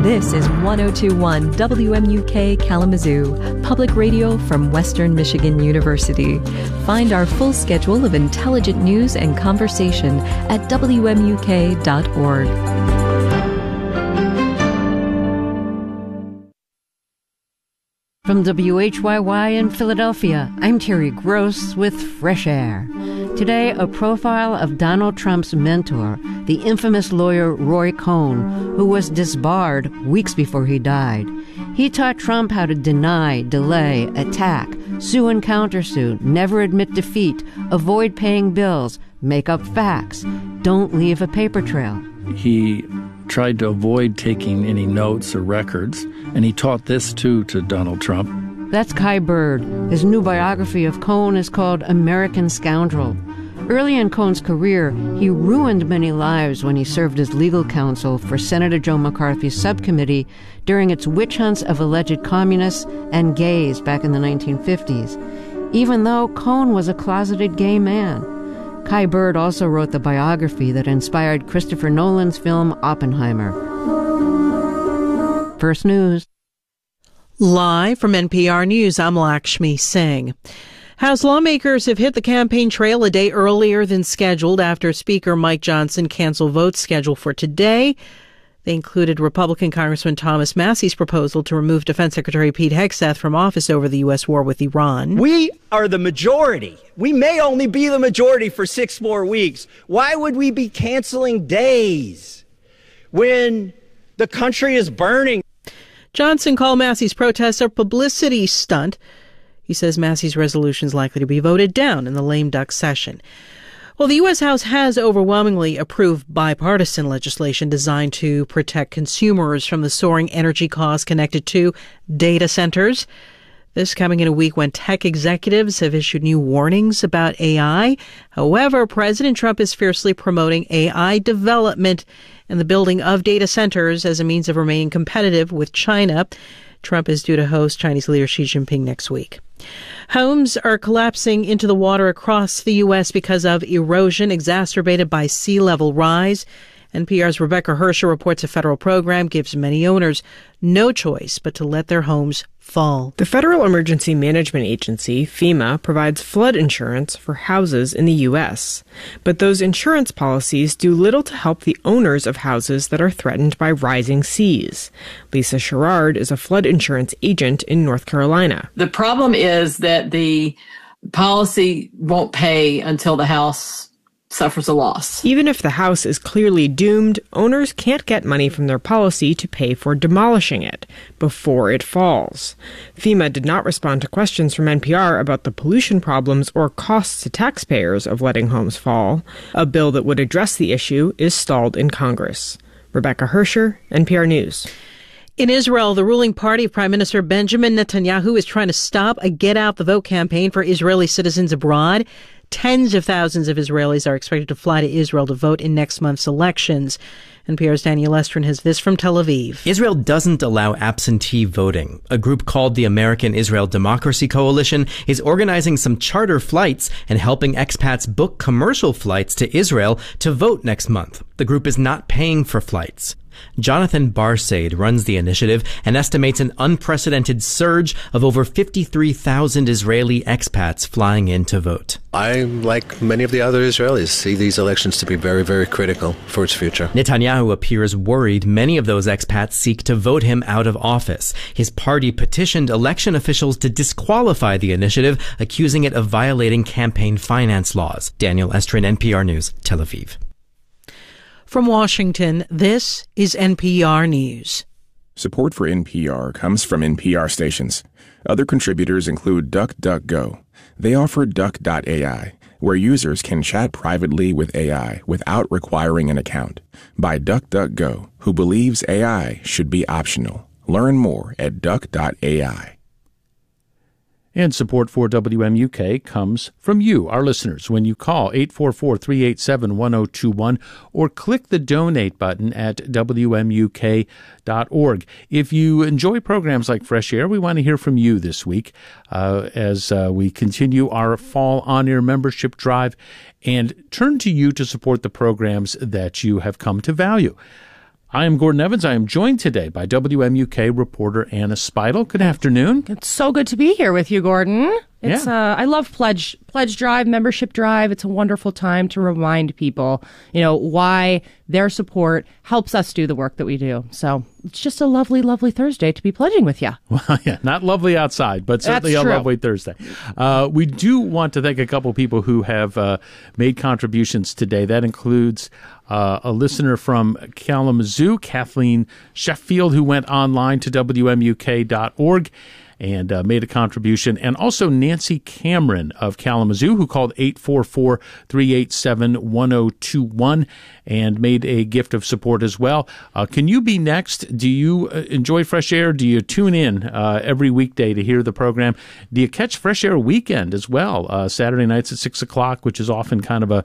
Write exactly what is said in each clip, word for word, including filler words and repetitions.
This is one oh two point one W M U K Kalamazoo, public radio from Western Michigan University. Find our full schedule of intelligent news and conversation at W M U K dot org. From W H Y Y in Philadelphia, I'm Terry Gross with Fresh Air. Today, a profile of Donald Trump's mentor, the infamous lawyer Roy Cohn, who was disbarred weeks before he died. He taught Trump how to deny, delay, attack, sue and countersue, never admit defeat, avoid paying bills, make up facts, don't leave a paper trail. He tried to avoid taking any notes or records, and he taught this, too, to Donald Trump. That's Kai Bird. His new biography of Cohn is called American Scoundrel. Early in Cohn's career, he ruined many lives when he served as legal counsel for Senator Joe McCarthy's subcommittee during its witch hunts of alleged communists and gays back in the nineteen fifties, even though Cohn was a closeted gay man. Kai Bird also wrote the biography that inspired Christopher Nolan's film Oppenheimer. First News. Live from N P R News, I'm Lakshmi Singh. House lawmakers have hit the campaign trail a day earlier than scheduled after Speaker Mike Johnson canceled votes scheduled for today. They included Republican Congressman Thomas Massey's proposal to remove Defense Secretary Pete Hegseth from office over the U S war with Iran. We are the majority. We may only be the majority for six more weeks. Why would we be canceling days when the country is burning? Johnson called Massey's protest a publicity stunt. He says Massey's resolution is likely to be voted down in the lame duck session. Well, the U S. House has overwhelmingly approved bipartisan legislation designed to protect consumers from the soaring energy costs connected to data centers. This coming in a week when tech executives have issued new warnings about A I. However, President Trump is fiercely promoting A I development and the building of data centers as a means of remaining competitive with China. Trump is due to host Chinese leader Xi Jinping next week. Homes are collapsing into the water across the U S because of erosion exacerbated by sea level rise. N P R's Rebecca Hersher reports a federal program gives many owners no choice but to let their homes fall. The Federal Emergency Management Agency, FEMA, provides flood insurance for houses in the U S. But those insurance policies do little to help the owners of houses that are threatened by rising seas. Lisa Sherrard is a flood insurance agent in North Carolina. The problem is that the policy won't pay until the house suffers a loss. Even if the house is clearly doomed, owners can't get money from their policy to pay for demolishing it before it falls. FEMA did not respond to questions from N P R about the pollution problems or costs to taxpayers of letting homes fall. A bill that would address the issue is stalled in Congress. Rebecca Hersher, N P R News. In Israel, the ruling party of Prime Minister Benjamin Netanyahu is trying to stop a get-out-the-vote campaign for Israeli citizens abroad. Tens of thousands of Israelis are expected to fly to Israel to vote in next month's elections. N P R's Daniel Estrin has this from Tel Aviv. Israel doesn't allow absentee voting. A group called the American Israel Democracy Coalition is organizing some charter flights and helping expats book commercial flights to Israel to vote next month. The group is not paying for flights. Jonathan Barsaid runs the initiative and estimates an unprecedented surge of over fifty-three thousand Israeli expats flying in to vote. I, like many of the other Israelis, see these elections to be very, very critical for its future. Netanyahu appears worried many of those expats seek to vote him out of office. His party petitioned election officials to disqualify the initiative, accusing it of violating campaign finance laws. Daniel Estrin, N P R News, Tel Aviv. From Washington, this is N P R News. Support for N P R comes from N P R stations. Other contributors include DuckDuckGo. They offer Duck dot A I, where users can chat privately with A I without requiring an account. By DuckDuckGo, who believes A I should be optional. Learn more at Duck dot A I. And support for W M U K comes from you, our listeners, when you call eight four four, three eight seven, one zero two one or click the donate button at W M U K dot org. If you enjoy programs like Fresh Air, we want to hear from you this week uh, as uh, we continue our fall on-air membership drive and turn to you to support the programs that you have come to value. I am Gordon Evans. I am joined today by W M U K reporter Anna Speidel. Good afternoon. It's so good to be here with you, Gordon. It's yeah. uh, I love Pledge Pledge Drive, Membership Drive. It's a wonderful time to remind people, you know, why their support helps us do the work that we do. So it's just a lovely, lovely Thursday to be pledging with you. Well, yeah, not lovely outside, but certainly That's a true. lovely Thursday. Uh, we do want to thank a couple people who have uh, made contributions today. That includes uh, a listener from Kalamazoo, Kathleen Sheffield, who went online to W M U K dot org and uh, made a contribution, and also Nancy Cameron of Kalamazoo, who called eight four four, three eight seven, one zero two one and made a gift of support as well. Uh, can you be next? Do you uh, enjoy Fresh Air? Do you tune in uh, every weekday to hear the program? Do you catch Fresh Air Weekend as well? Uh, Saturday nights at six o'clock, which is often kind of a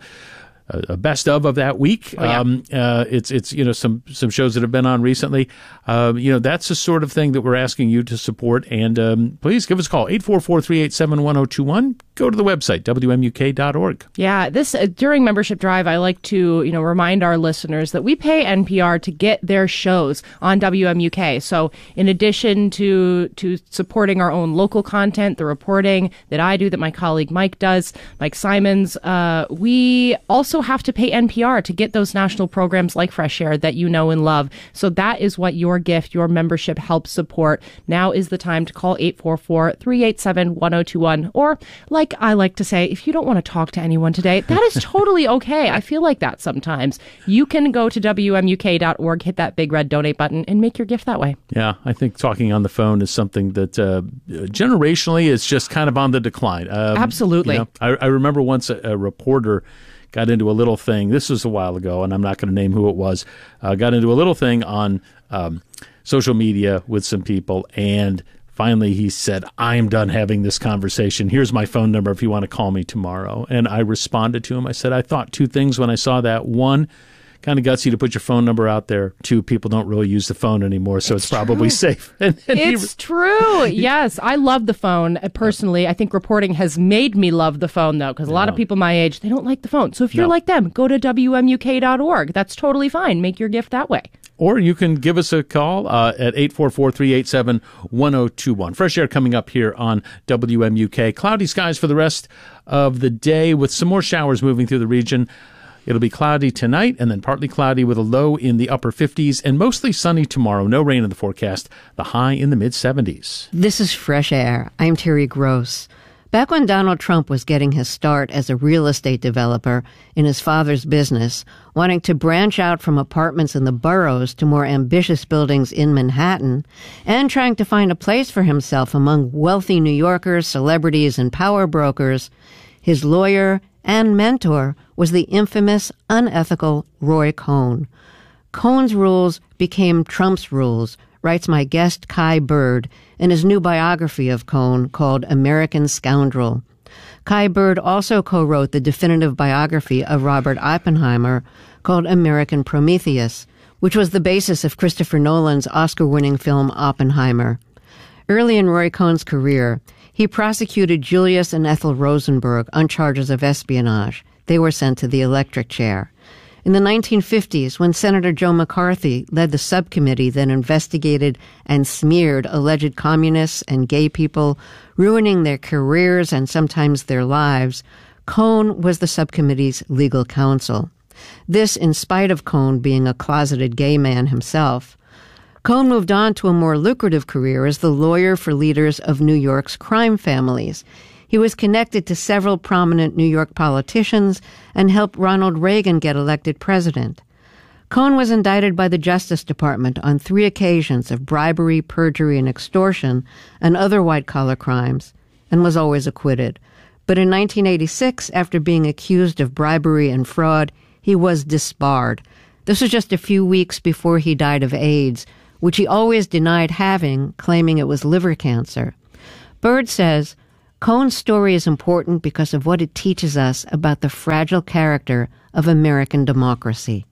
a best of of that week. Oh, yeah. Um, uh, it's, it's, you know, some, some shows that have been on recently. Um, you know, that's the sort of thing that we're asking you to support. And, um, please give us a call, eight four four, three eight seven, one zero two one. Go to the website, W M U K dot org. Yeah, this uh, during Membership Drive, I like to, you know, remind our listeners that we pay N P R to get their shows on W M U K. So in addition to, to supporting our own local content, the reporting that I do, that my colleague Mike does, Mike Simons, uh, we also have to pay N P R to get those national programs like Fresh Air that you know and love. So that is what your gift, your membership helps support. Now is the time to call eight four four, three eight seven, one zero two one. Or, like I like to say, if you don't want to talk to anyone today, that is totally okay. I feel like that sometimes. You can go to W M U K dot org, hit that big red donate button, and make your gift that way. Yeah, I think talking on the phone is something that uh, generationally is just kind of on the decline. Um, Absolutely. You know, I, I remember once a, a reporter got into a little thing. This was a while ago, and I'm not going to name who it was. Uh, got into a little thing on um, social media with some people, and finally he said, I'm done having this conversation. Here's my phone number if you want to call me tomorrow. And I responded to him. I said, I thought two things when I saw that. One, kind of gutsy to put your phone number out there. Two, people don't really use the phone anymore, so it's, it's probably safe. And, and it's he, true. Yes, I love the phone. Personally, I think reporting has made me love the phone, though, because a lot of people my age, they don't like the phone. So if you're no. like them, go to W M U K dot org. That's totally fine. Make your gift that way. Or you can give us a call uh, at eight four four, three eight seven, one zero two one. Fresh Air coming up here on W M U K. Cloudy skies for the rest of the day with some more showers moving through the region. It'll be cloudy tonight and then partly cloudy with a low in the upper fifties and mostly sunny tomorrow. No rain in the forecast. The high in the mid seventies. This is Fresh Air. I'm Terry Gross. Back when Donald Trump was getting his start as a real estate developer in his father's business, wanting to branch out from apartments in the boroughs to more ambitious buildings in Manhattan, and trying to find a place for himself among wealthy New Yorkers, celebrities, and power brokers, his lawyer and mentor was the infamous, unethical Roy Cohn. Cohn's rules became Trump's rules, writes my guest Kai Bird in his new biography of Cohn called American Scoundrel. Kai Bird also co-wrote the definitive biography of Robert Oppenheimer called American Prometheus, which was the basis of Christopher Nolan's Oscar-winning film Oppenheimer. Early in Roy Cohn's career, he prosecuted Julius and Ethel Rosenberg on charges of espionage. They were sent to the electric chair. In the nineteen fifties, when Senator Joe McCarthy led the subcommittee that investigated and smeared alleged communists and gay people, ruining their careers and sometimes their lives, Cohn was the subcommittee's legal counsel. This in spite of Cohn being a closeted gay man himself. Cohn moved on to a more lucrative career as the lawyer for leaders of New York's crime families. He was connected to several prominent New York politicians and helped Ronald Reagan get elected president. Cohn was indicted by the Justice Department on three occasions of bribery, perjury, and extortion and other white-collar crimes, and was always acquitted. But in nineteen eighty-six, after being accused of bribery and fraud, he was disbarred. This was just a few weeks before he died of AIDS, which he always denied having, claiming it was liver cancer. Bird says, Cohn's story is important because of what it teaches us about the fragile character of American democracy.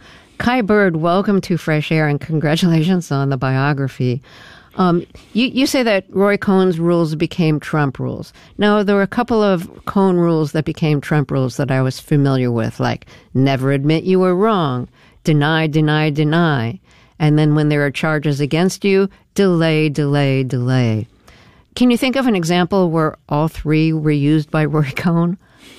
Kai Bird, welcome to Fresh Air and congratulations on the biography. Um, you, you say that Roy Cohn's rules became Trump rules. Now, there were a couple of Cohn rules that became Trump rules that I was familiar with, like never admit you were wrong, deny, deny, deny. And then when there are charges against you, delay, delay, delay. Can you think of an example where all three were used by Roy Cohn?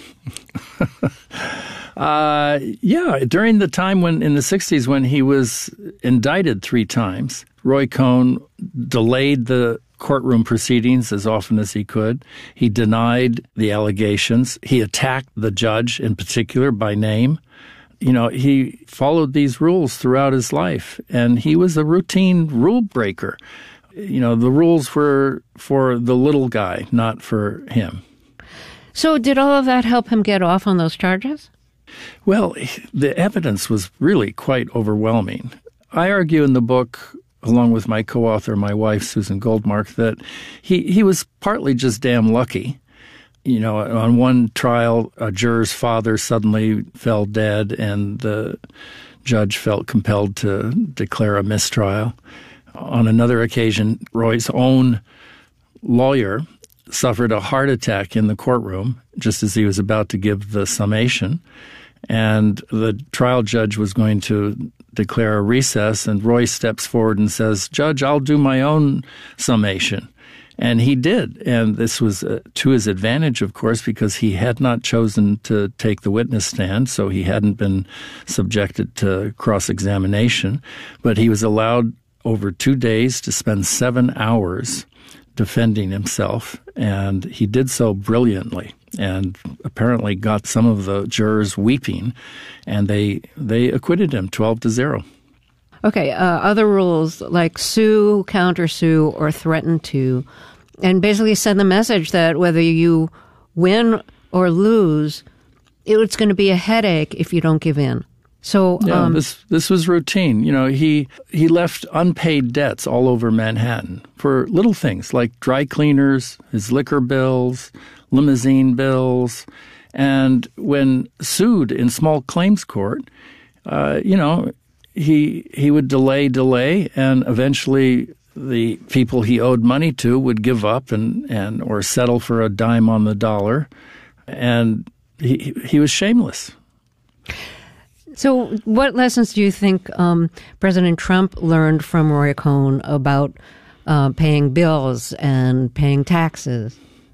uh, yeah, during the time when in the sixties when he was indicted three times, Roy Cohn delayed the courtroom proceedings as often as he could. He denied the allegations. He attacked the judge in particular by name. You know, he followed these rules throughout his life, and he was a routine rule breaker. You know, the rules were for the little guy, not for him. So did all of that help him get off on those charges? Well, the evidence was really quite overwhelming. I argue in the book, along with my co-author, my wife, Susan Goldmark, that he, he was partly just damn lucky. You know, on one trial, a juror's father suddenly fell dead, and the judge felt compelled to declare a mistrial. On another occasion, Roy's own lawyer suffered a heart attack in the courtroom just as he was about to give the summation. And the trial judge was going to declare a recess, and Roy steps forward and says, "Judge, I'll do my own summation." And he did. And this was uh, to his advantage, of course, because he had not chosen to take the witness stand, so he hadn't been subjected to cross-examination. But he was allowed over two days to spend seven hours defending himself, and he did so brilliantly and apparently got some of the jurors weeping, and they they acquitted him twelve to zero. Okay, uh, other rules like sue, countersue, or threaten to, and basically send the message that whether you win or lose, it's going to be a headache if you don't give in. So yeah, um, this this was routine. You know, he he left unpaid debts all over Manhattan for little things like dry cleaners, his liquor bills, limousine bills, and when sued in small claims court, uh, you know, he he would delay, delay, and eventually the people he owed money to would give up and, and or settle for a dime on the dollar, and he he was shameless. So what lessons do you think um, President Trump learned from Roy Cohn about uh, paying bills and paying taxes?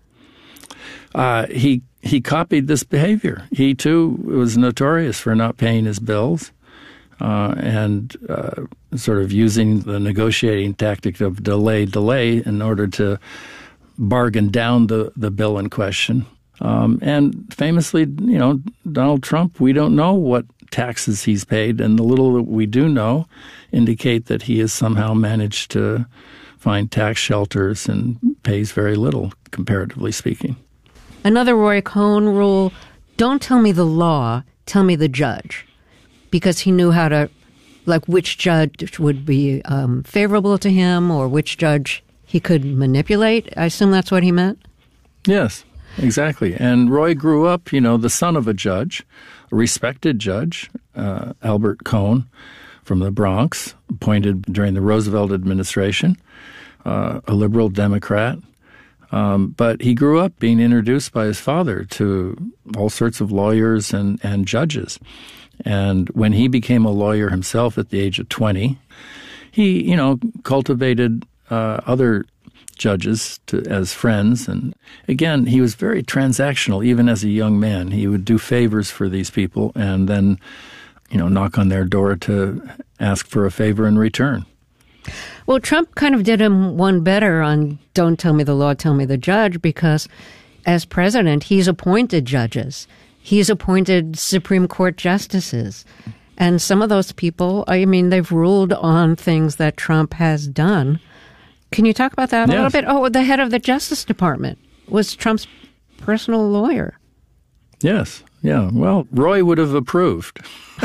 Uh, he he copied this behavior. He, too, was notorious for not paying his bills uh, and uh, sort of using the negotiating tactic of delay, delay in order to bargain down the, the bill in question. Um, and famously, you know, Donald Trump, we don't know what taxes he's paid, and the little that we do know indicate that he has somehow managed to find tax shelters and pays very little, comparatively speaking. Another Roy Cohn rule, don't tell me the law, tell me the judge, because he knew how to, like which judge would be um, favorable to him or which judge he could manipulate. I assume that's what he meant? Yes. Exactly. And Roy grew up, you know, the son of a judge, a respected judge, uh, Albert Cohn from the Bronx, appointed during the Roosevelt administration, uh, a liberal Democrat. Um, but he grew up being introduced by his father to all sorts of lawyers and, and judges. And when he became a lawyer himself at the age of twenty, he, you know, cultivated uh, other judges to, as friends. And again, he was very transactional, even as a young man. He would do favors for these people and then, you know, knock on their door to ask for a favor in return. Well, Trump kind of did him one better on don't tell me the law, tell me the judge, because as president, he's appointed judges. He's appointed Supreme Court justices. And some of those people, I mean, they've ruled on things that Trump has done. Can you talk about that a yes. little bit? Oh, the head of the Justice Department was Trump's personal lawyer. Yes. Yeah. Well, Roy would have approved.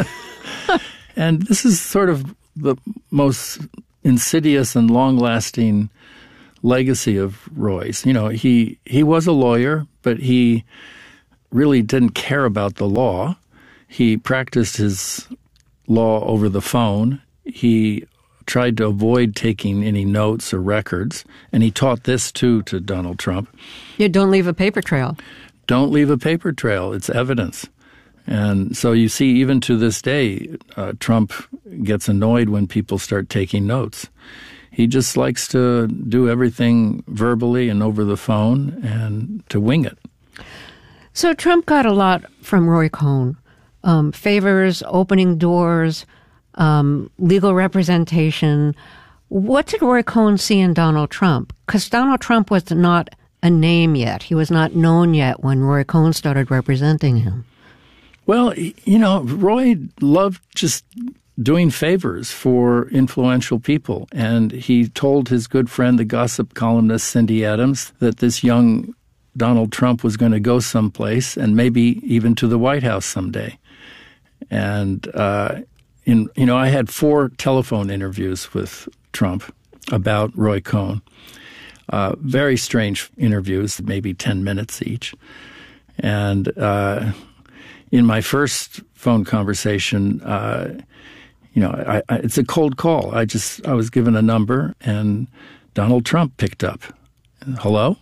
And this is sort of the most insidious and long-lasting legacy of Roy's. You know, he, he was a lawyer, but he really didn't care about the law. He practiced his law over the phone. He tried to avoid taking any notes or records, and he taught this, too, to Donald Trump. Yeah, don't leave a paper trail. Don't leave a paper trail. It's evidence. And so you see, even to this day, uh, Trump gets annoyed when people start taking notes. He just likes to do everything verbally and over the phone and to wing it. So Trump got a lot from Roy Cohn. Um, favors, opening doors, um, legal representation. What did Roy Cohn see in Donald Trump? Because Donald Trump was not a name yet. He was not known yet when Roy Cohn started representing him. Well, you know, Roy loved just doing favors for influential people. And he told his good friend, the gossip columnist Cindy Adams, that this young Donald Trump was going to go someplace and maybe even to the White House someday. And, uh, in you know, I had four telephone interviews with Trump about Roy Cohn. Uh, very strange interviews, maybe ten minutes each. And uh, in my first phone conversation, uh, you know, I, I, it's a cold call. I just, I was given a number, and Donald Trump picked up. Hello?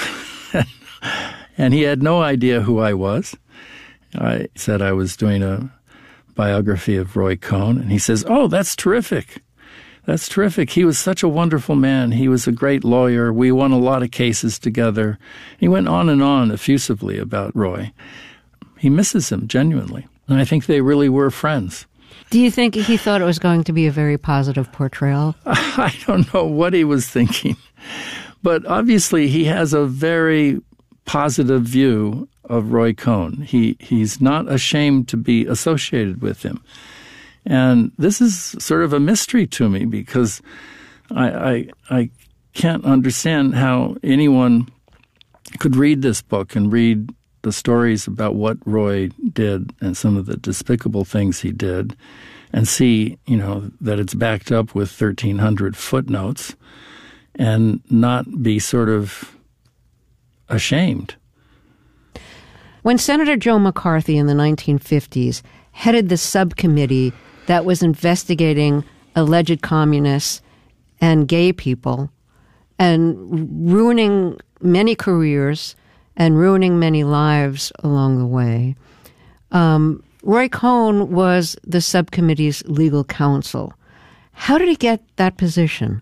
And he had no idea who I was. I said I was doing a biography of Roy Cohn, and he says, "Oh, that's terrific. That's terrific. He was such a wonderful man. He was a great lawyer. We won a lot of cases together." He went on and on effusively about Roy. He misses him, genuinely. And I think they really were friends. Do you think he thought it was going to be a very positive portrayal? I don't know what he was thinking. But obviously he has a very positive view of Roy Cohn. He he's not ashamed to be associated with him. And this is sort of a mystery to me, because I, I I can't understand how anyone could read this book and read the stories about what Roy did and some of the despicable things he did and see, you know, that it's backed up with thirteen hundred footnotes and not be sort of ashamed. When Senator Joe McCarthy in the nineteen fifties headed the subcommittee that was investigating alleged communists and gay people and ruining many careers and ruining many lives along the way, um, Roy Cohn was the subcommittee's legal counsel. How did he get that position?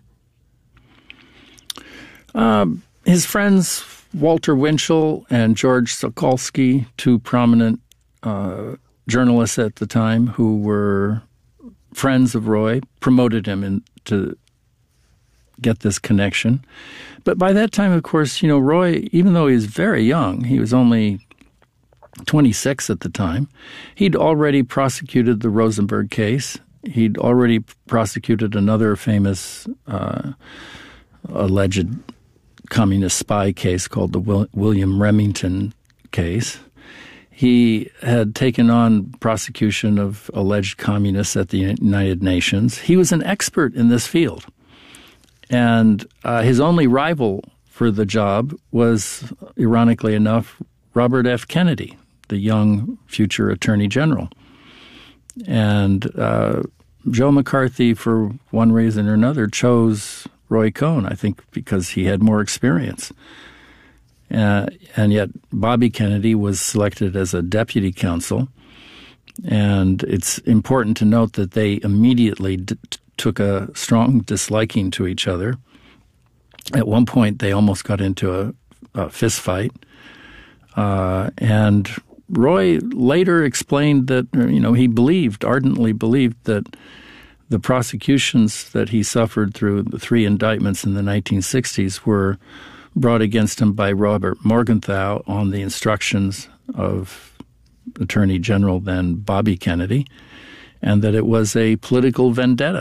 Um, his friends Walter Winchell and George Sokolsky, two prominent uh, journalists at the time who were friends of Roy, promoted him in, to get this connection. But by that time, of course, you know, Roy, even though he was very young, he was only twenty-six at the time, he'd already prosecuted the Rosenberg case. He'd already prosecuted another famous uh, alleged communist spy case called the Will- William Remington case. He had taken on prosecution of alleged communists at the United Nations. He was an expert in this field. And uh, his only rival for the job was, ironically enough, Robert F. Kennedy, the young future Attorney General. And uh, Joe McCarthy, for one reason or another, chose Roy Cohn, I think because he had more experience. Uh, and yet Bobby Kennedy was selected as a deputy counsel. And it's important to note that they immediately d- took a strong disliking to each other. At one point, they almost got into a, a fist fight. Uh, and Roy later explained that, you know, he believed, ardently believed that the prosecutions that he suffered through the three indictments in the nineteen sixties were brought against him by Robert Morgenthau on the instructions of Attorney General then Bobby Kennedy, and that it was a political vendetta.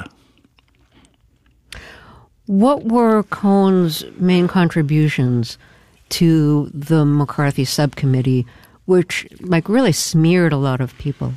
What were Cohn's main contributions to the McCarthy subcommittee, which like really smeared a lot of people?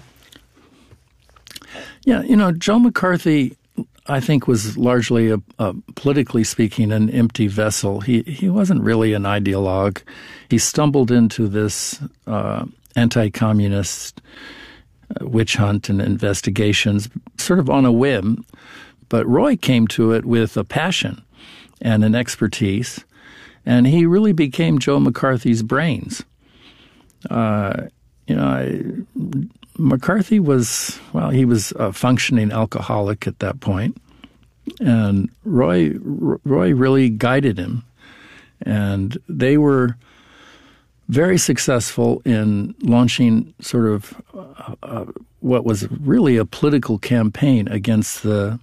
Yeah, you know, Joe McCarthy, I think, was largely, a, a, politically speaking, an empty vessel. He he wasn't really an ideologue. He stumbled into this uh, anti-communist uh, witch hunt and investigations sort of on a whim. But Roy came to it with a passion and an expertise, and he really became Joe McCarthy's brains. Uh, you know, I, McCarthy was, well, he was a functioning alcoholic at that point, and Roy Roy really guided him, and they were very successful in launching sort of uh, uh, what was really a political campaign against the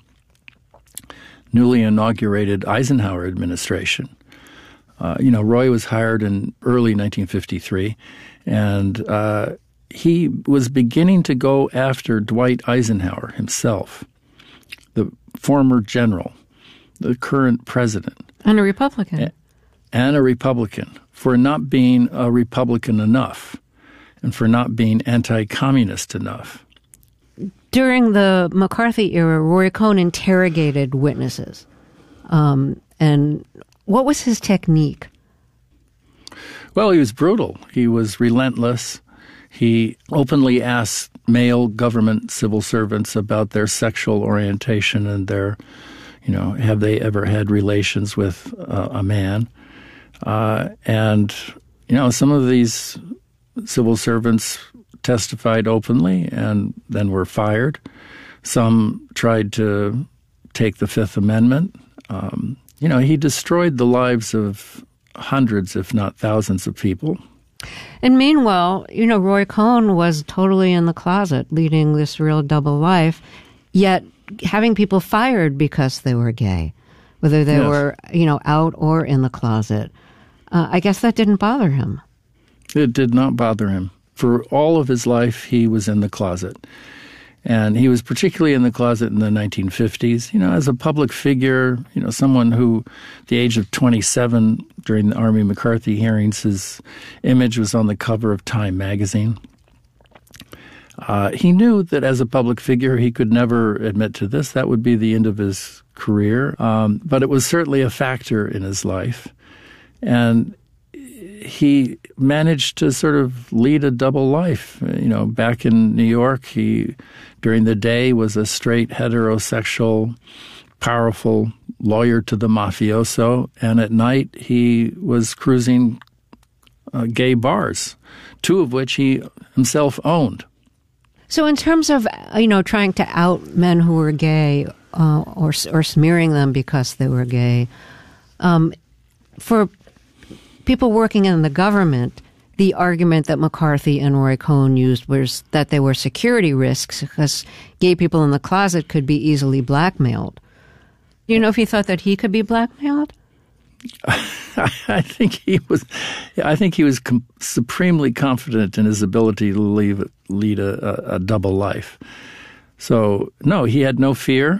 newly inaugurated Eisenhower administration. Uh, you know, Roy was hired in early nineteen fifty-three, and uh, he was beginning to go after Dwight Eisenhower himself, the former general, the current president. And a Republican. And a Republican, for not being a Republican enough and for not being anti-communist enough. During the McCarthy era, Roy Cohn interrogated witnesses. Um, and what was his technique? Well, he was brutal. He was relentless. He openly asked male government civil servants about their sexual orientation and their, you know, have they ever had relations with uh, a man? Uh, and, you know, some of these civil servants testified openly and then were fired. Some tried to take the Fifth Amendment. Um, you know, he destroyed the lives of hundreds, if not thousands of people. And meanwhile, you know, Roy Cohn was totally in the closet, leading this real double life, yet having people fired because they were gay, whether they yes. were, you know, out or in the closet. Uh, I guess that didn't bother him. It did not bother him. For all of his life, he was in the closet. And he was particularly in the closet in the nineteen fifties, you know, as a public figure, you know, someone who, at the age of twenty-seven, during the Army McCarthy hearings, his image was on the cover of Time magazine. Uh, he knew that as a public figure, he could never admit to this. That would be the end of his career. Um, but it was certainly a factor in his life. And he managed to sort of lead a double life. You know, back in New York, he, during the day, was a straight, heterosexual, powerful lawyer to the mafioso, and at night he was cruising uh, gay bars, two of which he himself owned. So in terms of, you know, trying to out men who were gay uh, or, or smearing them because they were gay, um, for people working in the government, the argument that McCarthy and Roy Cohn used was that they were security risks because gay people in the closet could be easily blackmailed. Do you know if he thought that he could be blackmailed? I think he was. I think he was com- supremely confident in his ability to leave, lead a, a, a double life. So no, he had no fear.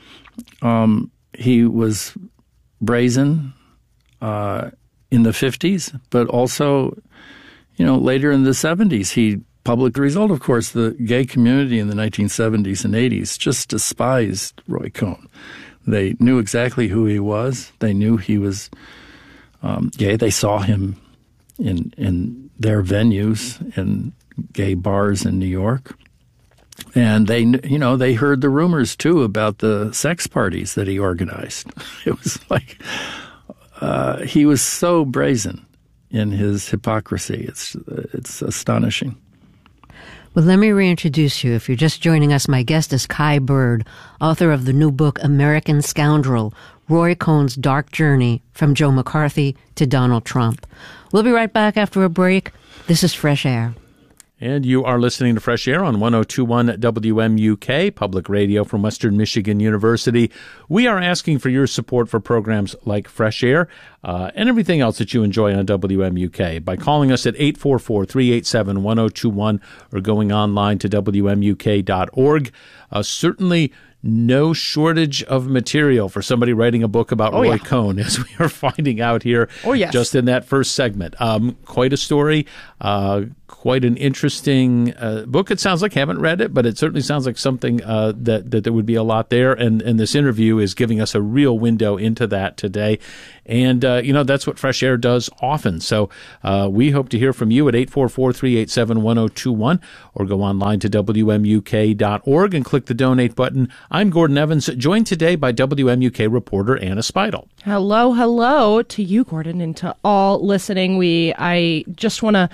Um, he was brazen. Uh, in the fifties, but also, you know, later in the seventies, he public the result, of course, the gay community in the nineteen seventies and eighties just despised Roy Cohn. They knew exactly who he was. They knew he was um, gay. They saw him in in their venues, in gay bars in New York. And they, you know, they heard the rumors, too, about the sex parties that he organized. It was like... Uh, he was so brazen in his hypocrisy. It's it's astonishing. Well, let me reintroduce you. If you're just joining us, my guest is Kai Bird, author of the new book, American Scoundrel, Roy Cohn's Dark Journey from Joe McCarthy to Donald Trump. We'll be right back after a break. This is Fresh Air. And you are listening to Fresh Air on one oh two point one W M U K, public radio from Western Michigan University. We are asking for your support for programs like Fresh Air uh, and everything else that you enjoy on W M U K by calling us at eight four four, three eight seven, one oh two one or going online to W M U K dot org. Uh, certainly no shortage of material for somebody writing a book about oh, Roy yeah. Cohn, as we are finding out here oh, yes. just in that first segment. Um, quite a story, uh, quite an interesting uh, book. It sounds like, I haven't read it, but it certainly sounds like something uh, that, that there would be a lot there. And, and this interview is giving us a real window into that today. And, uh, you know, that's what Fresh Air does often. So uh, we hope to hear from you at eight four four, three eight seven, one oh two one or go online to W M U K dot org and click the donate button. I'm Gordon Evans, joined today by W M U K reporter Anna Speidel. Hello, hello to you, Gordon, and to all listening. We, I just want to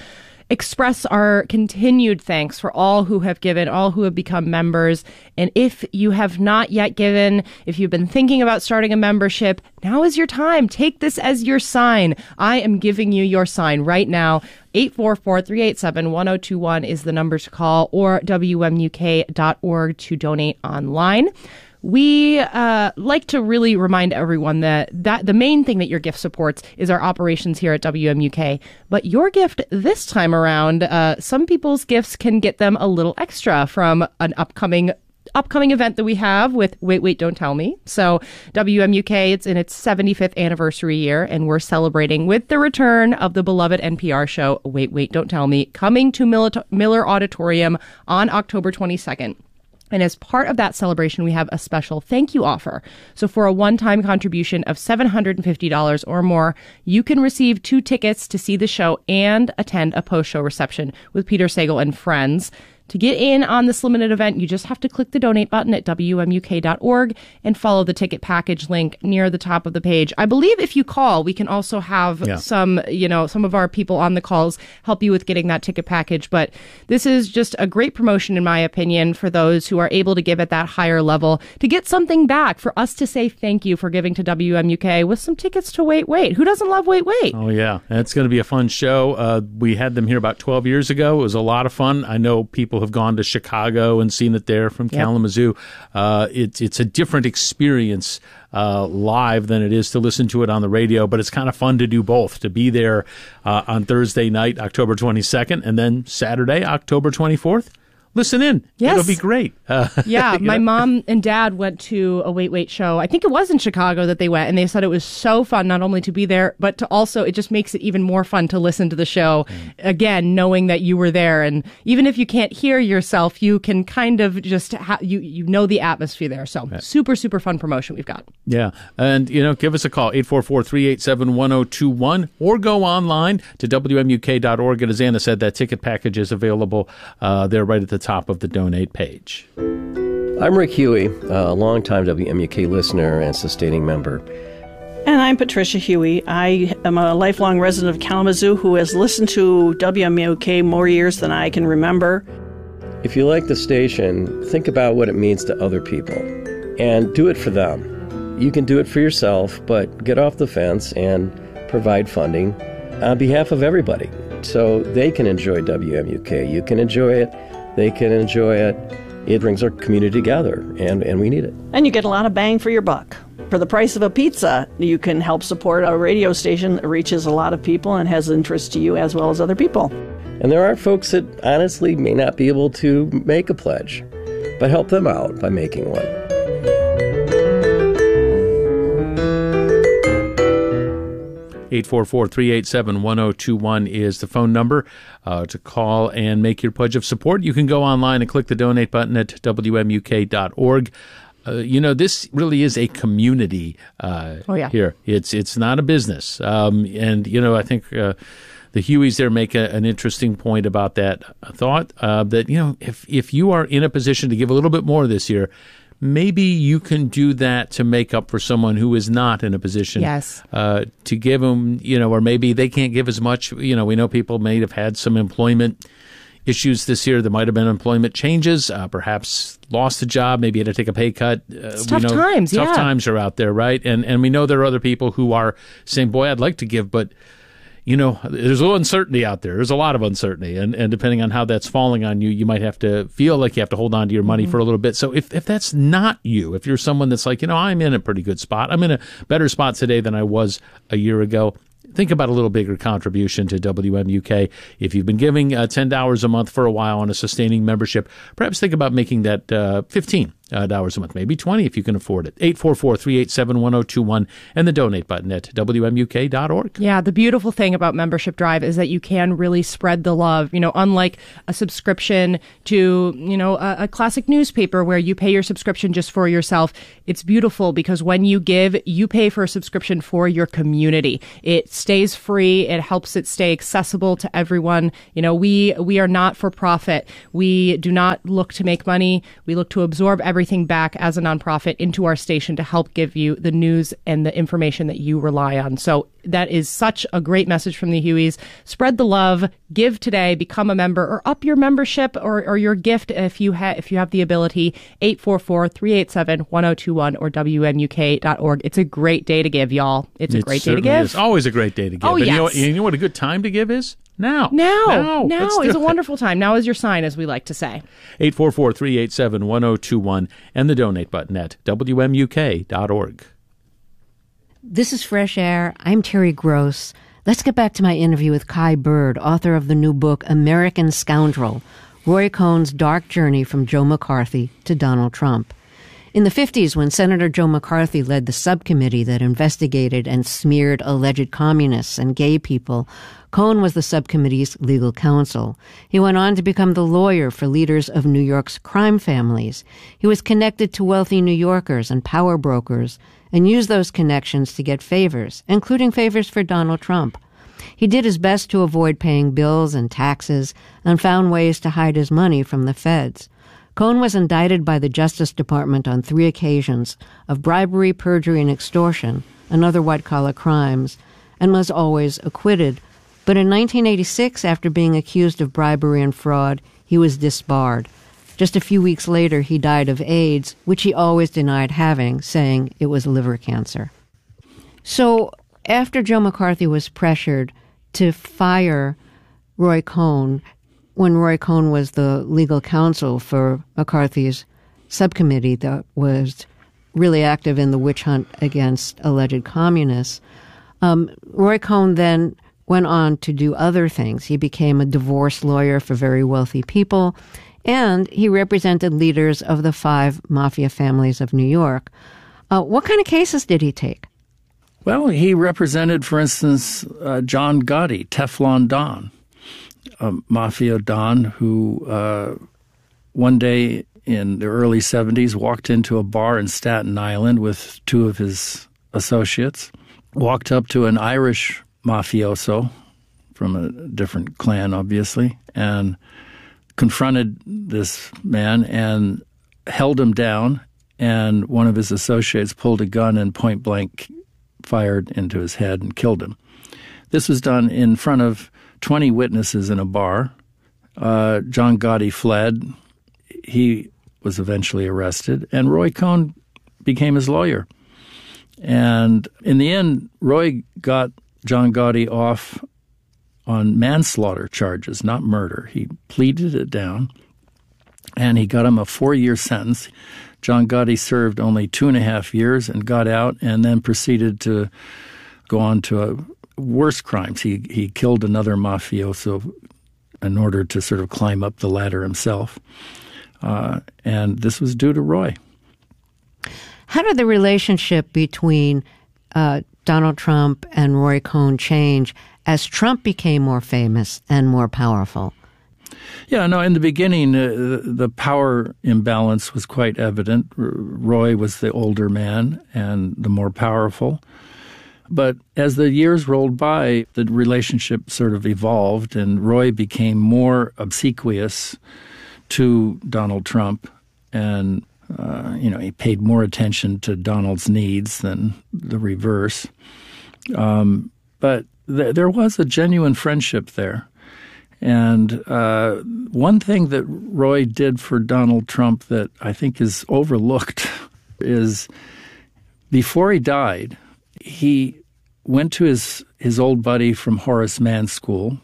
express our continued thanks for all who have given, all who have become members. And if you have not yet given, if you've been thinking about starting a membership, now is your time. Take this as your sign. I am giving you your sign right now. eight four four, three eight seven, one zero two one is the number to call, or W M U K dot org to donate online. We uh, like to really remind everyone that, that the main thing that your gift supports is our operations here at W M U K. But your gift this time around, uh, some people's gifts can get them a little extra from an upcoming upcoming event that we have with Wait, Wait, Don't Tell Me. So W M U K, it's in its seventy-fifth anniversary year, and we're celebrating with the return of the beloved N P R show, Wait, Wait, Don't Tell Me, coming to Miller Auditorium on October twenty-second. And as part of that celebration, we have a special thank you offer. So for a one-time contribution of seven hundred fifty dollars or more, you can receive two tickets to see the show and attend a post-show reception with Peter Sagal and friends. To get in on this limited event, you just have to click the donate button at W M U K dot org and follow the ticket package link near the top of the page. I believe if you call, we can also have yeah. some, you know, some of our people on the calls help you with getting that ticket package. But this is just a great promotion, in my opinion, for those who are able to give at that higher level, to get something back, for us to say thank you for giving to W M U K with some tickets to Wait, Wait. Who doesn't love Wait, Wait? Oh, yeah. It's going to be a fun show. Uh, we had them here about twelve years ago. It was a lot of fun. I know people have gone to Chicago and seen it there from yep. Kalamazoo. Uh, it, it's a different experience uh, live than it is to listen to it on the radio, but it's kind of fun to do both, to be there uh, on Thursday night, October twenty-second, and then Saturday, October twenty-fourth. Listen in. Yes. It'll be great. Uh, yeah, my know? mom and dad went to a Wait, Wait show. I think it was in Chicago that they went, and they said it was so fun not only to be there, but to also, it just makes it even more fun to listen to the show, mm. again, knowing that you were there. And even if you can't hear yourself, you can kind of just, ha- you, you know the atmosphere there. So right. super, super fun promotion we've got. Yeah. And, you know, give us a call, eight four four, three eight seven, one zero two one, or go online to W M U K dot org. And as Anna said, that ticket package is available uh, there right at the top of the donate page. I'm Rick Huey, a longtime W M U K listener and sustaining member. And I'm Patricia Huey. I am a lifelong resident of Kalamazoo who has listened to W M U K more years than I can remember. If you like the station, think about what it means to other people and do it for them. You can do it for yourself, but get off the fence and provide funding on behalf of everybody so they can enjoy W M U K. You can enjoy it. They can enjoy it. It brings our community together, and, and we need it. And you get a lot of bang for your buck. For the price of a pizza, you can help support a radio station that reaches a lot of people and has interest to you as well as other people. And there are folks that honestly may not be able to make a pledge, but help them out by making one. eight four four, three eight seven, one zero two one is the phone number uh, to call and make your pledge of support. You can go online and click the donate button at W M U K dot org. Uh, you know, this really is a community uh, oh, yeah. here. It's it's not a business. Um, and, you know, I think uh, the Hueys there make a, an interesting point about that thought, uh, that, you know, if if you are in a position to give a little bit more this year, maybe you can do that to make up for someone who is not in a position yes. uh, to give them, you know, or maybe they can't give as much. You know, we know people may have had some employment issues this year. There might have been employment changes, uh, perhaps lost a job, maybe had to take a pay cut. Uh, it's tough we know times, tough yeah. times are out there, right? And and we know there are other people who are saying, boy, I'd like to give, but you know, there's a little uncertainty out there. There's a lot of uncertainty. And, and depending on how that's falling on you, you might have to feel like you have to hold on to your money mm-hmm. for a little bit. So if, if that's not you, if you're someone that's like, you know, I'm in a pretty good spot, I'm in a better spot today than I was a year ago, think about a little bigger contribution to W M U K. If you've been giving uh, ten dollars a month for a while on a sustaining membership, perhaps think about making that uh, fifteen dollars a month, maybe twenty if you can afford it. eight four four, three eight seven, one zero two one and the donate button at W M U K dot org. Yeah, the beautiful thing about Membership Drive is that you can really spread the love. You know, unlike a subscription to, you know, a, a classic newspaper where you pay your subscription just for yourself, it's beautiful because when you give, you pay for a subscription for your community. It stays free. It helps it stay accessible to everyone. You know, we we are not for profit. We do not look to make money. We look to absorb everything. everything back as a nonprofit into our station to help give you the news and the information that you rely on. So that is such a great message from the Hueys. Spread the love, give today, become a member, or up your membership or, or your gift if you, ha- if you have the ability. eight four four, three eight seven, one zero two one or W M U K dot org. It's a great day to give, y'all. It's a it great day to give. It's always a great day to give. Oh, and yes. you know, what, you know what a good time to give is? Now. Now. Now, now is a wonderful time. Now is your sign, as we like to say. eight four four, three eight seven, one zero two one and the donate button at W M U K dot org. This is Fresh Air. I'm Terry Gross. Let's get back to my interview with Kai Bird, author of the new book, American Scoundrel, Roy Cohn's Dark Journey from Joe McCarthy to Donald Trump. In the fifties, when Senator Joe McCarthy led the subcommittee that investigated and smeared alleged communists and gay people, Cohn was the subcommittee's legal counsel. He went on to become the lawyer for leaders of New York's crime families. He was connected to wealthy New Yorkers and power brokers and used those connections to get favors, including favors for Donald Trump. He did his best to avoid paying bills and taxes and found ways to hide his money from the feds. Cohn was indicted by the Justice Department on three occasions of bribery, perjury, and extortion, and other white-collar crimes, and was always acquitted. But in nineteen eighty-six, after being accused of bribery and fraud, he was disbarred. Just a few weeks later, he died of AIDS, which he always denied having, saying it was liver cancer. So after Joe McCarthy was pressured to fire Roy Cohn, when Roy Cohn was the legal counsel for McCarthy's subcommittee that was really active in the witch hunt against alleged communists, um, Roy Cohn then went on to do other things. He became a divorce lawyer for very wealthy people, and he represented leaders of the five mafia families of New York. Uh, what kind of cases did he take? Well, he represented, for instance, uh, John Gotti, Teflon Don, a mafia don who uh, one day in the early seventies walked into a bar in Staten Island with two of his associates, walked up to an Irish mafioso from a different clan, obviously, and confronted this man and held him down, and one of his associates pulled a gun and point blank fired into his head and killed him. This was done in front of twenty witnesses in a bar. Uh, John Gotti fled. He was eventually arrested, and Roy Cohn became his lawyer. And in the end, Roy got John Gotti off on manslaughter charges, not murder. He pleaded it down, and he got him a four-year sentence. John Gotti served only two and a half years and got out, and then proceeded to go on to a worse crimes. He he killed another mafioso in order to sort of climb up the ladder himself. Uh, and this was due to Roy. How did the relationship between uh, Donald Trump and Roy Cohn change as Trump became more famous and more powerful? Yeah, no, in the beginning, uh, the power imbalance was quite evident. R- Roy was the older man and the more powerful. But as the years rolled by, the relationship sort of evolved, and Roy became more obsequious to Donald Trump, and uh, you know, he paid more attention to Donald's needs than the reverse. Um, but th- there was a genuine friendship there. And uh, one thing that Roy did for Donald Trump that I think is overlooked is before he died, he went to his, his old buddy from Horace Mann School,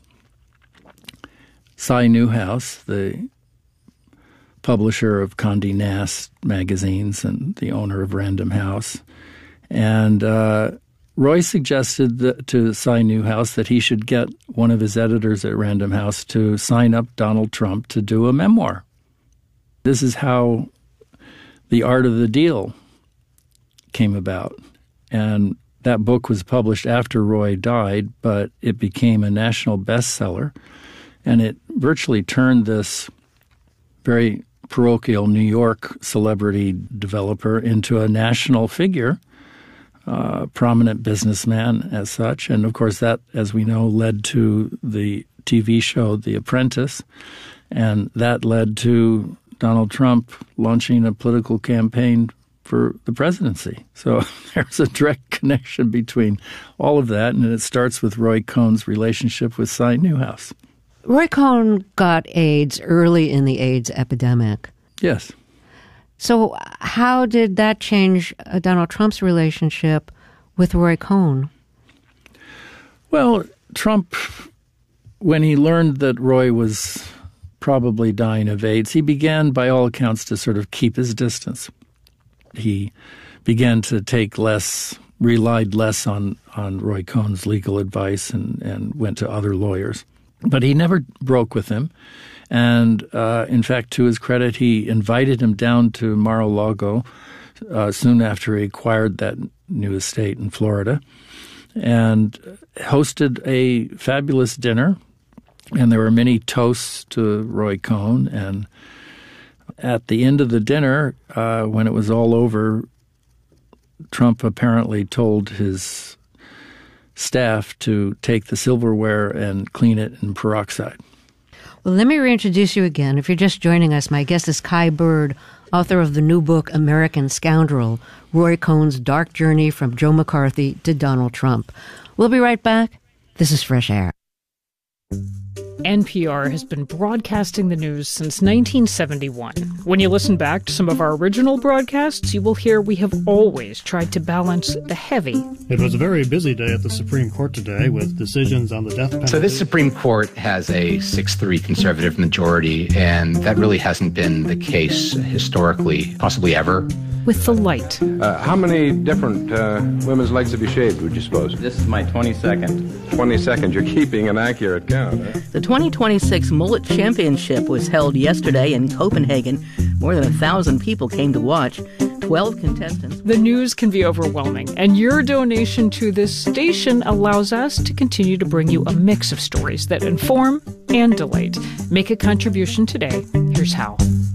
Cy Newhouse, the publisher of Condé Nast magazines and the owner of Random House. And uh, Roy suggested that, to Cy Newhouse that he should get one of his editors at Random House to sign up Donald Trump to do a memoir. This is how The Art of the Deal came about. And that book was published after Roy died, but it became a national bestseller. And it virtually turned this very parochial New York celebrity developer into a national figure, uh, prominent businessman as such. And, of course, that, as we know, led to the T V show The Apprentice. And that led to Donald Trump launching a political campaign for the presidency. So there's a direct connection between all of that, and it starts with Roy Cohn's relationship with Cy Newhouse. Roy Cohn got AIDS early in the AIDS epidemic. Yes. So how did that change uh, Donald Trump's relationship with Roy Cohn? Well, Trump, when he learned that Roy was probably dying of AIDS, he began, by all accounts, to sort of keep his distance. He began to take less, relied less on, on Roy Cohn's legal advice and, and went to other lawyers. But he never broke with him. And uh, in fact, to his credit, he invited him down to Mar-a-Lago uh, soon after he acquired that new estate in Florida and hosted a fabulous dinner. And there were many toasts to Roy Cohn. And at the end of the dinner, uh, when it was all over, Trump apparently told his staff to take the silverware and clean it in peroxide. Well, let me reintroduce you again. If you're just joining us, my guest is Kai Bird, author of the new book, American Scoundrel, Roy Cohn's Dark Journey from Joe McCarthy to Donald Trump. We'll be right back. This is Fresh Air. N P R has been broadcasting the news since nineteen seventy-one. When you listen back to some of our original broadcasts, you will hear we have always tried to balance the heavy. It was a very busy day at the Supreme Court today with decisions on the death penalty. So this Supreme Court has a six three conservative majority, and that really hasn't been the case historically, possibly ever. With the light. Uh, how many different uh, women's legs have you shaved, would you suppose? This is my twenty-second. twenty-second. You're keeping an accurate count, huh? The twenty twenty-six Mullet Championship was held yesterday in Copenhagen. More than a thousand people came to watch. twelve contestants. The news can be overwhelming, and your donation to this station allows us to continue to bring you a mix of stories that inform and delight. Make a contribution today. Here's how.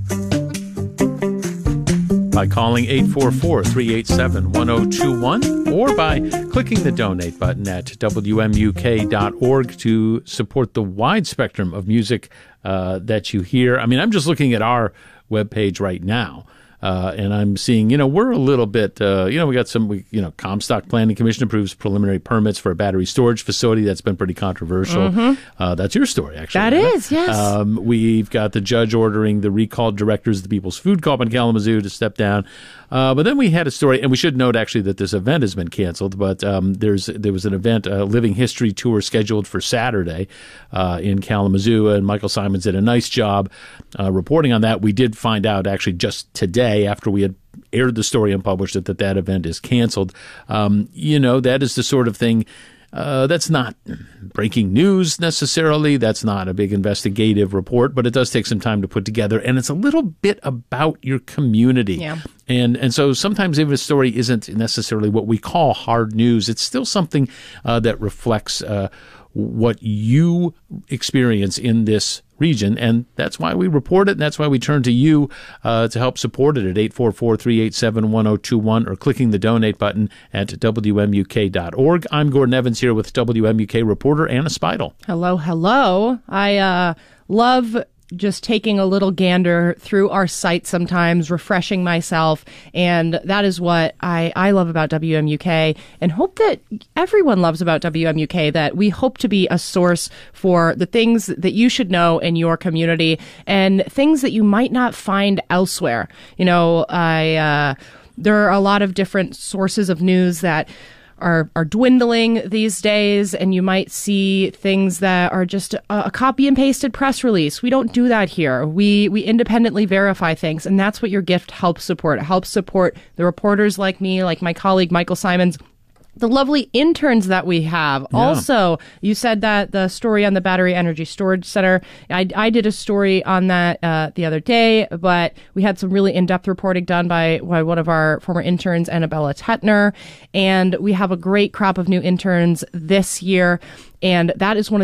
By calling eight four four, three eight seven, one zero two one or by clicking the donate button at W M U K dot org to support the wide spectrum of music uh, that you hear. I mean, I'm just looking at our webpage right now. Uh, and I'm seeing, you know, we're a little bit, uh, you know, we got some, we, you know, Comstock Planning Commission approves preliminary permits for a battery storage facility. That's been pretty controversial. Mhm. Uh, that's your story, actually. That right? is, yes. Um, we've got the judge ordering the recalled directors of the People's Food Co-op in Kalamazoo to step down. Uh, but then we had a story, and we should note actually that this event has been canceled. But um, there's there was an event, a Living History tour scheduled for Saturday uh, in Kalamazoo, and Michael Simons did a nice job uh, reporting on that. We did find out actually just today after we had aired the story and published it that that event is canceled. Um, you know, that is the sort of thing. Uh, that's not breaking news necessarily. That's not a big investigative report, but it does take some time to put together. And it's a little bit about your community. Yeah. And and so sometimes even a story isn't necessarily what we call hard news. It's still something uh, that reflects uh, what you experience in this region. And that's why we report it. And that's why we turn to you uh, to help support it at eight four four, three eight seven, one zero two one or clicking the donate button at W M U K dot org. I'm Gordon Evans here with W M U K reporter Anna Speidel. Hello, hello. I uh, love just taking a little gander through our site sometimes, refreshing myself. And that is what I, I love about W M U K and hope that everyone loves about W M U K, that we hope to be a source for the things that you should know in your community and things that you might not find elsewhere. You know, I, uh, there are a lot of different sources of news that are are dwindling these days, and you might see things that are just a, a copy and pasted press release. We don't do that here. We we independently verify things, and that's what your gift helps support. It helps support the reporters like me, like my colleague Michael Simons, the lovely interns that we have. Yeah. Also, you said that the story on the Battery Energy Storage Center, I, I did a story on that uh, the other day, but we had some really in-depth reporting done by, by one of our former interns, Annabella Tetner, and we have a great crop of new interns this year, and that is one of the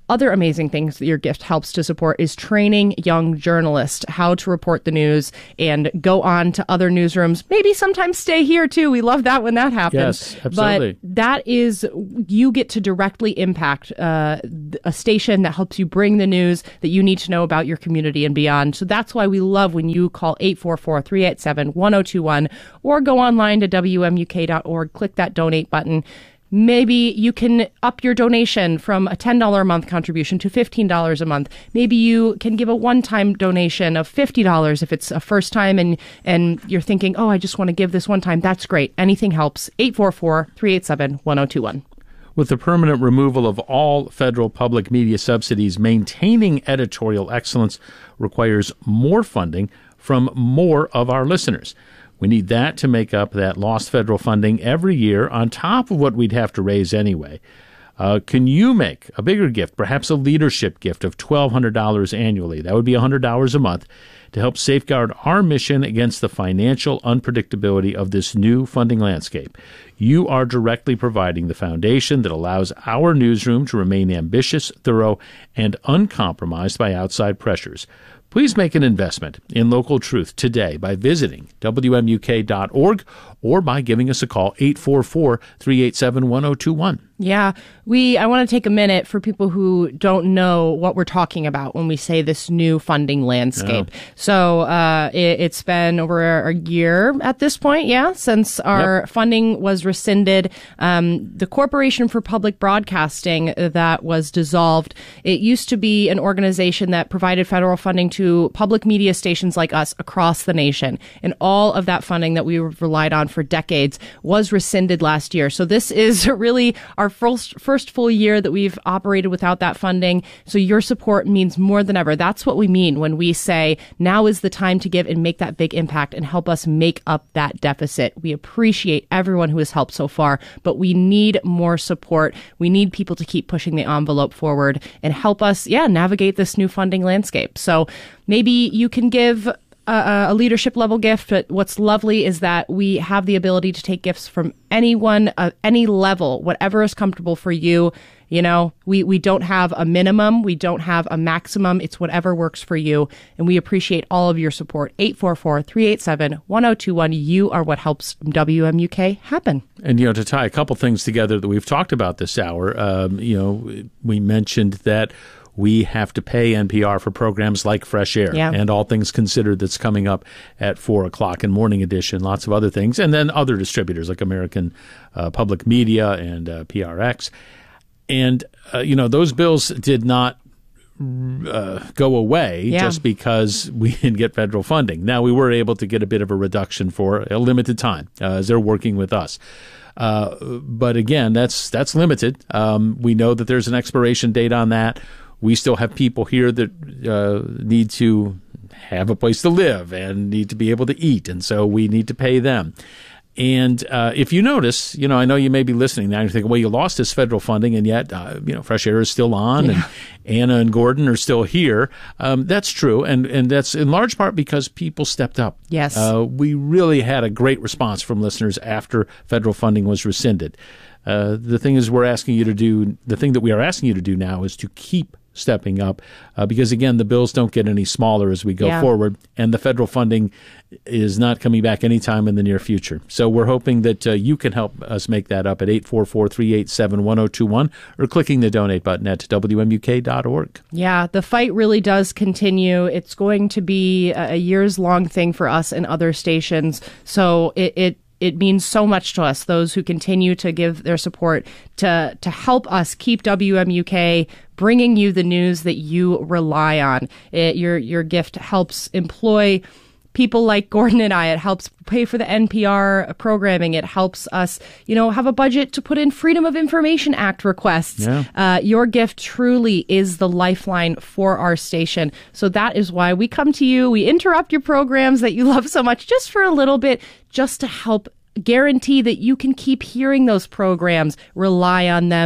other amazing things that your gift helps to support is training young journalists how to report the news and go on to other newsrooms. Maybe sometimes stay here too. We love that when that happens. Yes, absolutely. But that is, you get to directly impact uh, a station that helps you bring the news that you need to know about your community and beyond. So that's why we love when you call eight four four, three eight seven, one oh two one or go online to W M U K dot org, click that donate button. Maybe you can up your donation from a ten dollars a month contribution to fifteen dollars a month. Maybe you can give a one-time donation of fifty dollars if it's a first time and, and you're thinking, oh, I just want to give this one time. That's great. Anything helps. eight four four, three eight seven, one oh two one. With the permanent removal of all federal public media subsidies, maintaining editorial excellence requires more funding from more of our listeners. We need that to make up that lost federal funding every year on top of what we'd have to raise anyway. Uh, can you make a bigger gift, perhaps a leadership gift of twelve hundred dollars annually? That would be one hundred dollars a month to help safeguard our mission against the financial unpredictability of this new funding landscape. You are directly providing the foundation that allows our newsroom to remain ambitious, thorough, and uncompromised by outside pressures. Please make an investment in local truth today by visiting W M U K dot org or by giving us a call, eight four four, three eight seven, one oh two one. Yeah, we. I want to take a minute for people who don't know what we're talking about when we say this new funding landscape. Yeah. So uh, it, it's been over a year at this point, yeah, since our yep. funding was rescinded. Um, the Corporation for Public Broadcasting that was dissolved, it used to be an organization that provided federal funding to public media stations like us across the nation. And all of that funding that we relied on for decades was rescinded last year. So this is really our first, first full year that we've operated without that funding. So your support means more than ever. That's what we mean when we say now is the time to give and make that big impact and help us make up that deficit. We appreciate everyone who has helped so far, but we need more support. We need people to keep pushing the envelope forward and help us, yeah, navigate this new funding landscape. So maybe you can give a, a leadership level gift, but what's lovely is that we have the ability to take gifts from anyone, uh, any level, whatever is comfortable for you. You know, we, we don't have a minimum. We don't have a maximum. It's whatever works for you. And we appreciate all of your support. eight four four, three eight seven, one oh two one. You are what helps W M U K happen. And, you know, to tie a couple things together that we've talked about this hour, um, you know, we mentioned that we have to pay N P R for programs like Fresh Air yeah. and All Things Considered that's coming up at four o'clock in Morning Edition, lots of other things, and then other distributors like American uh, Public Media and uh, P R X. And, uh, you know, those bills did not uh, go away yeah. just because we didn't get federal funding. Now, we were able to get a bit of a reduction for a limited time uh, as they're working with us. Uh, but again, that's that's limited. Um, we know that there's an expiration date on that. We still have people here that uh, need to have a place to live and need to be able to eat, and so we need to pay them. And uh, if you notice, you know, I know you may be listening now and you're thinking, well, you lost this federal funding, and yet, uh, you know, Fresh Air is still on, yeah. and Anna and Gordon are still here. Um, that's true, and, and that's in large part because people stepped up. Yes. Uh, we really had a great response from listeners after federal funding was rescinded. Uh, the thing is we're asking you to do, the thing that we are asking you to do now is to keep stepping up uh, because, again, the bills don't get any smaller as we go yeah. forward, and the federal funding is not coming back anytime in the near future. So we're hoping that uh, you can help us make that up at eight four four, three eight seven, one oh two one or clicking the donate button at W M U K dot org. Yeah, the fight really does continue. It's going to be a years-long thing for us and other stations, so it, it It means so much to us, those who continue to give their support to to help us keep W M U K bringing you the news that you rely on. It, your your gift helps employ people like Gordon and I. It helps pay for the N P R programming. It helps us, you know, have a budget to put in Freedom of Information Act requests. Yeah. Uh, your gift truly is the lifeline for our station. So that is why we come to you. We interrupt your programs that you love so much just for a little bit, just to help guarantee that you can keep hearing those programs, rely on them,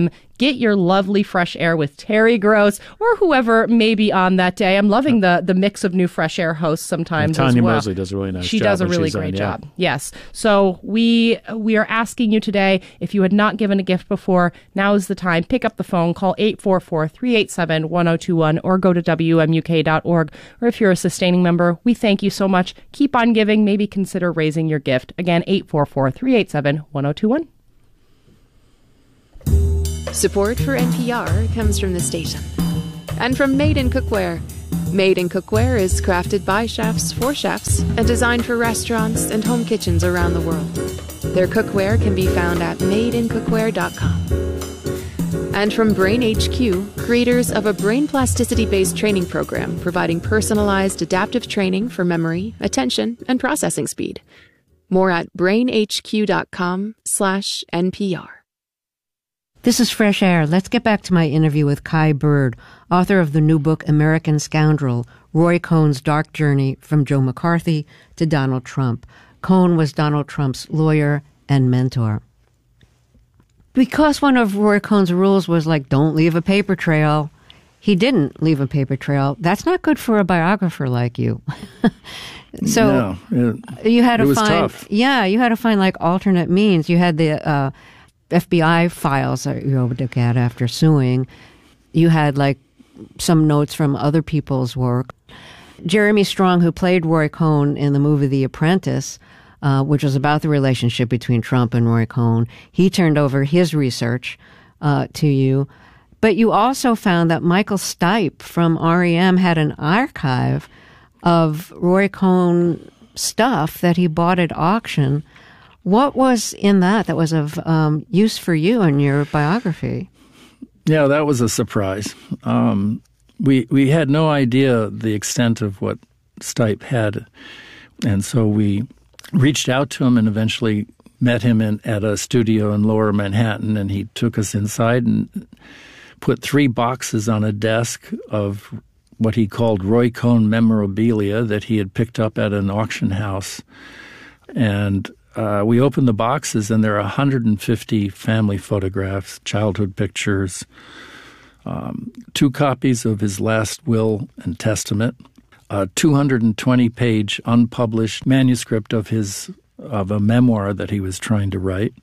get your lovely fresh air with Terry Gross or whoever may be on that day. I'm loving the the mix of new fresh air hosts sometimes. And Tanya as well. Mosley does a really nice she job. does a when really she's great on, yeah. job. Yes. So we we are asking you today, if you had not given a gift before, now is the time. Pick up the phone, call eight four four, three eight seven, one zero two one or go to W M U K dot org. Or if you're a sustaining member, we thank you so much. Keep on giving. Maybe consider raising your gift. Again, eight four four, three eight seven, one zero two one. Support for N P R comes from the station and from Made in Cookware. Made in Cookware is crafted by chefs for chefs and designed for restaurants and home kitchens around the world. Their cookware can be found at made in cookware dot com. And from Brain H Q, creators of a brain plasticity-based training program providing personalized adaptive training for memory, attention, and processing speed. More at brain h q dot com slash N P R. This is Fresh Air. Let's get back to my interview with Kai Bird, author of the new book American Scoundrel, Roy Cohn's Dark Journey from Joe McCarthy to Donald Trump. Cohn was Donald Trump's lawyer and mentor. Because one of Roy Cohn's rules was like, don't leave a paper trail, he didn't leave a paper trail. That's not good for a biographer like you. So no, it, you had to it was find, tough. yeah, you had to find like alternate means. You had the uh, F B I files that you looked at after suing. You had like some notes from other people's work. Jeremy Strong, who played Roy Cohn in the movie The Apprentice, uh, which was about the relationship between Trump and Roy Cohn, he turned over his research uh, to you. But you also found that Michael Stipe from R E M had an archive of Roy Cohn stuff that he bought at auction. What was in that that was of um, use for you in your biography? Yeah, that was a surprise. Um, we we had no idea the extent of what Stipe had, and so we reached out to him and eventually met him in, at a studio in Lower Manhattan, and he took us inside and put three boxes on a desk of what he called Roy Cohn memorabilia that he had picked up at an auction house. And uh, we opened the boxes, and there are one hundred fifty family photographs, childhood pictures, um, two copies of his last will and testament, a two hundred twenty page unpublished manuscript of his of a memoir that he was trying to write,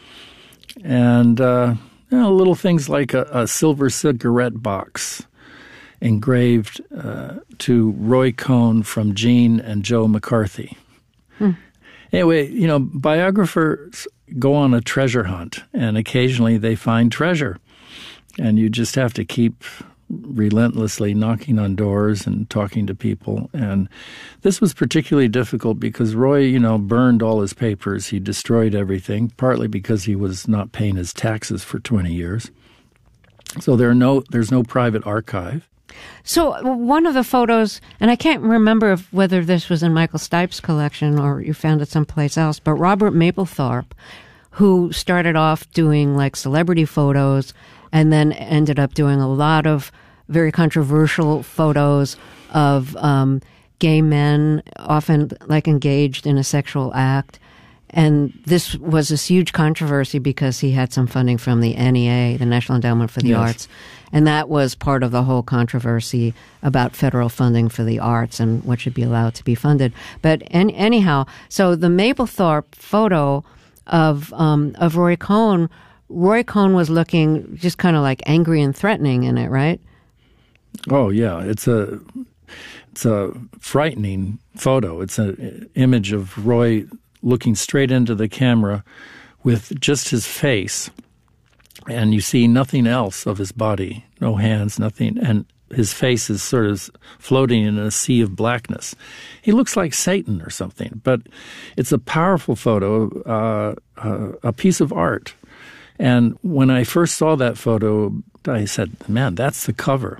and uh, you know, little things like a, a silver cigarette box engraved uh, to Roy Cohn from Gene and Joe McCarthy. Hmm. Anyway, you know, biographers go on a treasure hunt, and occasionally they find treasure. And you just have to keep relentlessly knocking on doors and talking to people. And this was particularly difficult because Roy, you know, burned all his papers. He destroyed everything, partly because he was not paying his taxes for twenty years. So there are no, there's no private archive. So one of the photos, and I can't remember if, whether this was in Michael Stipe's collection or you found it someplace else, but Robert Mapplethorpe, who started off doing like celebrity photos and then ended up doing a lot of very controversial photos of um, gay men, often like engaged in a sexual act. And this was this huge controversy because he had some funding from the N E A, the National Endowment for the Yes. Arts. And that was part of the whole controversy about federal funding for the arts and what should be allowed to be funded. But any, anyhow, so the Mapplethorpe photo of um, of Roy Cohn, Roy Cohn was looking just kind of like angry and threatening in it, right? Oh, yeah. It's a it's a frightening photo. It's an image of Roy looking straight into the camera with just his face, and you see nothing else of his body, no hands, nothing, and his face is sort of floating in a sea of blackness. He looks like Satan or something, but it's a powerful photo, uh, uh, a piece of art. And when I first saw that photo, I said, man, that's the cover.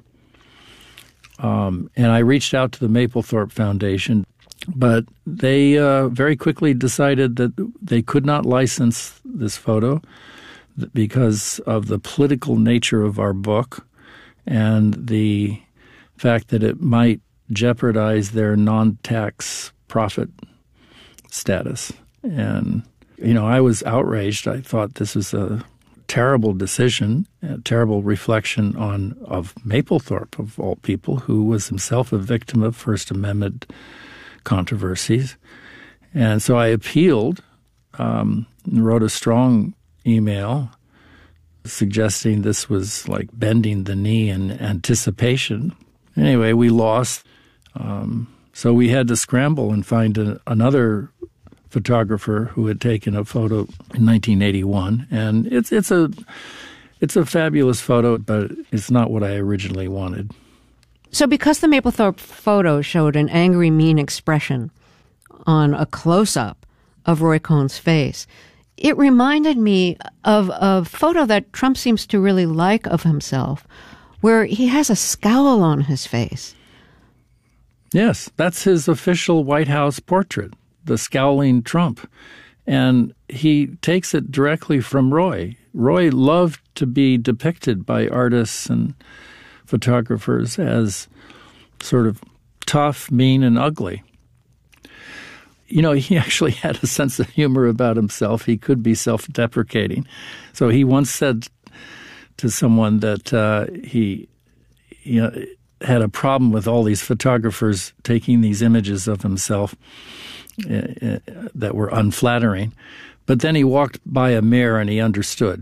Um, and I reached out to the Mapplethorpe Foundation, but they uh, very quickly decided that they could not license this photo because of the political nature of our book and the fact that it might jeopardize their non-tax profit status. And, you know, I was outraged. I thought this was a terrible decision, a terrible reflection on of Mapplethorpe, of all people, who was himself a victim of First Amendment controversies. And so I appealed um, and wrote a strong email suggesting this was like bending the knee in anticipation. Anyway, we lost. Um, so we had to scramble and find a, another photographer who had taken a photo in nineteen eighty-one, and it's it's a it's a fabulous photo, but it's not what I originally wanted. So because the Mapplethorpe photo showed an angry, mean expression on a close-up of Roy Cohn's face, it reminded me of a photo that Trump seems to really like of himself, where he has a scowl on his face. Yes, that's his official White House portrait, the scowling Trump. And he takes it directly from Roy. Roy loved to be depicted by artists and photographers as sort of tough, mean, and ugly. You know, he actually had a sense of humor about himself. He could be self-deprecating. So he once said to someone that uh, he, you know, had a problem with all these photographers taking these images of himself uh, that were unflattering. But then he walked by a mirror and he understood.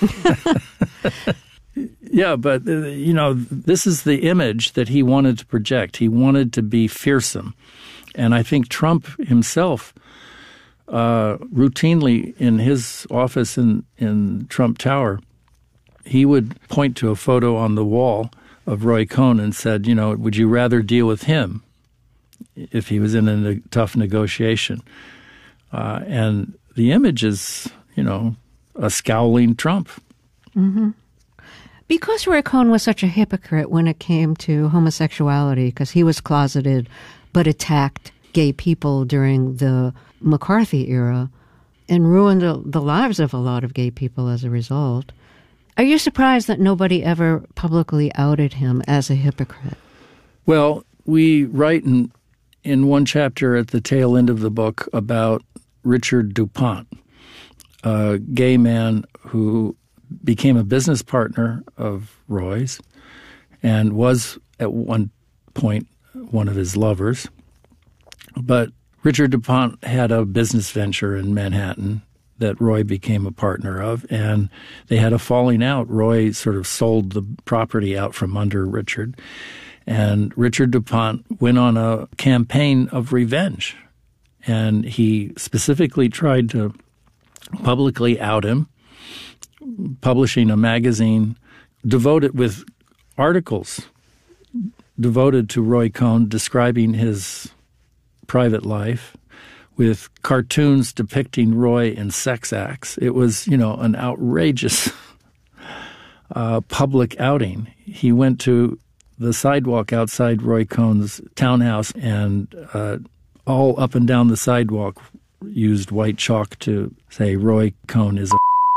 Yeah, but, uh, you know, this is the image that he wanted to project. He wanted to be fearsome. And I think Trump himself uh, routinely in his office in, in Trump Tower, he would point to a photo on the wall of Roy Cohn and said, you know, would you rather deal with him if he was in a ne- tough negotiation? Uh, and the image is, you know, a scowling Trump. Mm-hmm. Because Roy Cohn was such a hypocrite when it came to homosexuality, because he was closeted but attacked gay people during the McCarthy era and ruined the lives of a lot of gay people as a result. Are you surprised that nobody ever publicly outed him as a hypocrite? Well, we write in, in one chapter at the tail end of the book about Richard DuPont, a gay man who became a business partner of Roy's and was at one point one of his lovers. But Richard DuPont had a business venture in Manhattan that Roy became a partner of, and they had a falling out. Roy sort of sold the property out from under Richard, and Richard DuPont went on a campaign of revenge, and he specifically tried to publicly out him, publishing a magazine devoted with articles devoted to Roy Cohn, describing his private life, with cartoons depicting Roy in sex acts. It was, you know, an outrageous uh, public outing. He went to the sidewalk outside Roy Cohn's townhouse, and uh, all up and down the sidewalk used white chalk to say Roy Cohn is a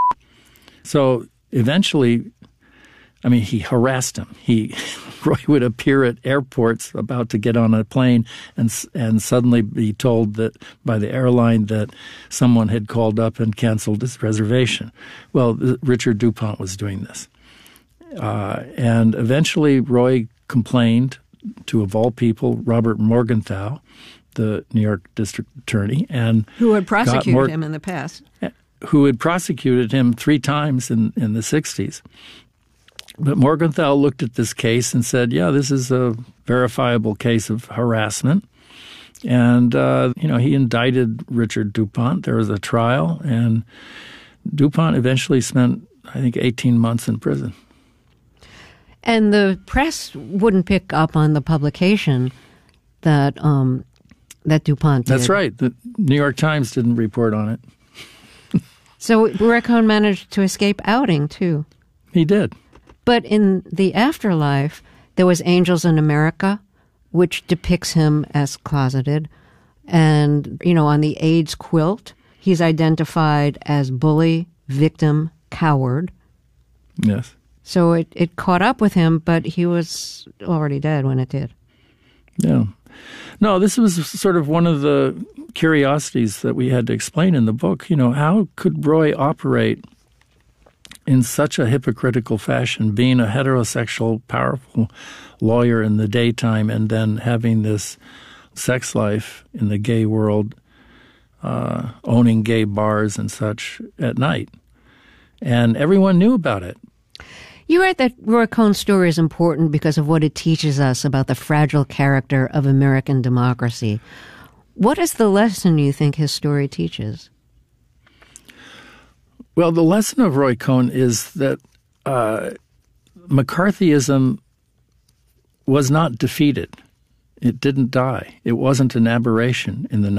So eventually, I mean, he harassed him. He Roy would appear at airports about to get on a plane and and suddenly be told that by the airline that someone had called up and canceled his reservation. Well, Richard DuPont was doing this. Uh, and eventually Roy complained to, of all people, Robert Morgenthau, the New York district attorney, and who had prosecuted Mor- him in the past. who had prosecuted him three times in, in the sixties. But Morgenthau looked at this case and said, yeah, this is a verifiable case of harassment. And, uh, you know, he indicted Richard DuPont. There was a trial, and DuPont eventually spent, I think, eighteen months in prison. And the press wouldn't pick up on the publication that um, that DuPont did. That's right. The New York Times didn't report on it. So Roy Cohn managed to escape outing, too. He did. But in the afterlife, there was Angels in America, which depicts him as closeted. And, you know, on the AIDS quilt, he's identified as bully, victim, coward. Yes. So it, it caught up with him, but he was already dead when it did. Yeah. No, this was sort of one of the curiosities that we had to explain in the book. You know, how could Roy operate in such a hypocritical fashion, being a heterosexual, powerful lawyer in the daytime and then having this sex life in the gay world, uh, owning gay bars and such at night. And everyone knew about it. You write that Roy Cohn's story is important because of what it teaches us about the fragile character of American democracy. What is the lesson you think his story teaches? Well, the lesson of Roy Cohn is that uh, McCarthyism was not defeated. It didn't die. It wasn't an aberration in the